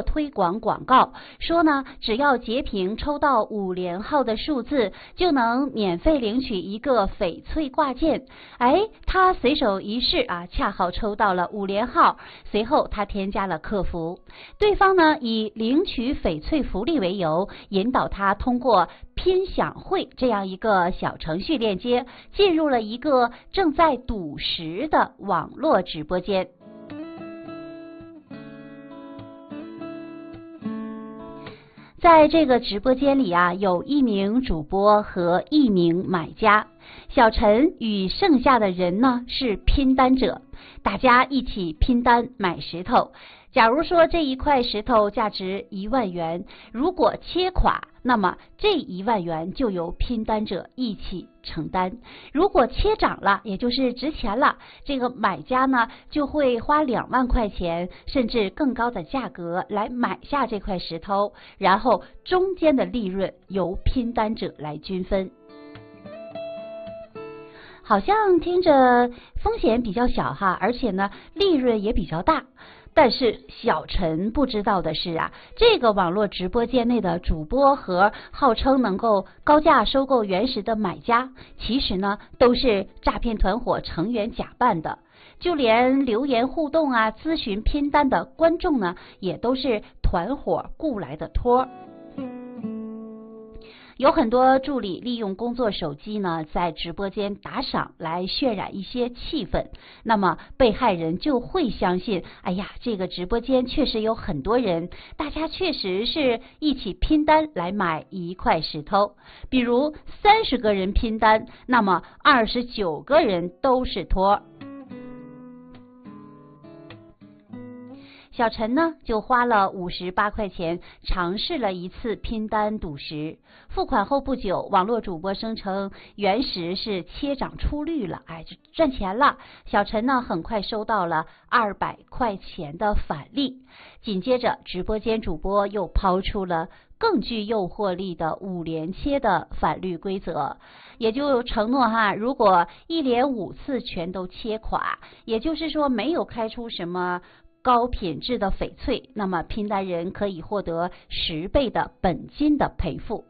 推广广告，说呢，只要截屏抽到5连号的数字，就能免费领取一个翡翠挂件。他随手一试啊，恰好抽到了5连号。随后他添加了客服，对方呢以领取翡翠福利为由，引导他通过拼享会这样一个小程序链接，进入了一个正在赌石的网络直播间。在这个直播间里啊，有1名主播和1名买家。小陈与剩下的人呢是拼单者，大家一起拼单买石头。假如说这一块石头价值1万元，如果切垮，那么这1万元就由拼单者一起承担。如果切涨了，也就是值钱了，这个买家呢就会花2万块钱甚至更高的价格来买下这块石头，然后中间的利润由拼单者来均分。好像听着风险比较小哈，而且呢利润也比较大。但是小陈不知道的是啊，这个网络直播间内的主播和号称能够高价收购原石的买家，其实呢都是诈骗团伙成员假扮的。就连留言互动啊、咨询拼单的观众呢，也都是团伙雇来的托。有很多助理利用工作手机呢，在直播间打赏来渲染一些气氛，那么被害人就会相信，哎呀，这个直播间确实有很多人，大家确实是一起拼单来买一块石头。比如30个人拼单，那么29个人都是托。小陈呢就花了58块钱尝试了一次拼单赌石，付款后不久，网络主播声称原石是切涨出绿了，就赚钱了。小陈呢很快收到了200块钱的返利。紧接着直播间主播又抛出了更具诱惑力的5连切的返利规则，也就承诺如果1连5次全都切垮，也就是说没有开出什么高品质的翡翠，那么拼单人可以获得10倍的本金的赔付。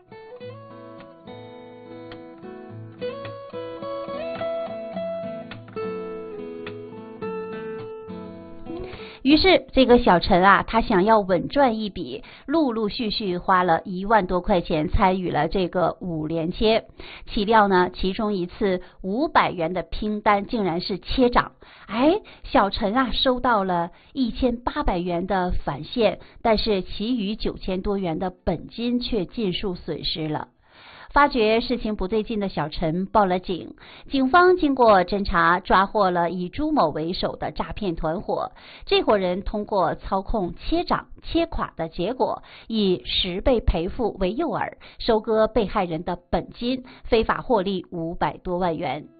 于是这个小陈他想要稳赚一笔，陆陆续续花了1万多块钱参与了这个5连切。岂料呢，其中一次500元的拼单竟然是切涨，小陈收到了1800元的返现，但是其余9000多元的本金却尽数损失了。发觉事情不对劲的小陈报了警，警方经过侦查，抓获了以朱某为首的诈骗团伙。这伙人通过操控切涨切垮的结果，以10倍赔付为诱饵，收割被害人的本金，非法获利500多万元。